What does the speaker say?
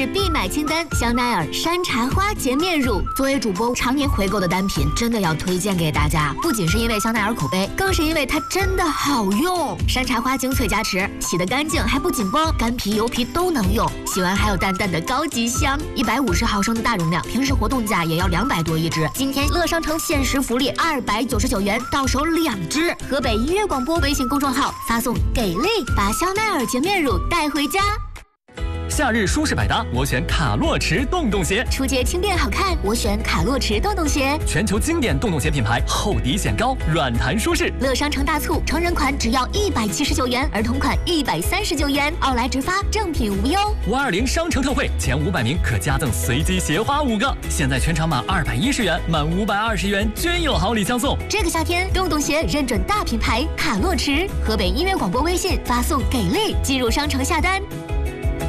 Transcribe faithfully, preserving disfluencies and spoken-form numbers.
日必买清单，香奈儿山茶花洁面乳。作为主播常年回购的单品，真的要推荐给大家。不仅是因为香奈儿口碑，更是因为它真的好用。山茶花精粹加持，洗得干净还不紧绷，干皮油皮都能用。洗完还有淡淡的高级香。一百五十毫升的大容量，平时活动价也要两百多一支。今天乐商城限时福利二百九十九元，到手两支。河北音乐广播微信公众号发送“给力”，把香奈儿洁面乳带回家。 夏日舒适百搭，我选卡洛驰洞洞鞋。 出街轻便好看，我选卡洛驰洞洞鞋。 全球经典洞洞鞋品牌，厚底显高，软弹舒适。 乐商城大促，成人款只要一百七十九元，儿童款一百三十九元，奥莱直发，正品无忧。 五二零商城特惠，前五百名可加赠随机鞋花五个。现在全场满二百一十元，满五百二十元均有好礼相送。 这个夏天，洞洞鞋认准大品牌卡洛驰。河北音乐广播微信发送“给力”，进入商城下单。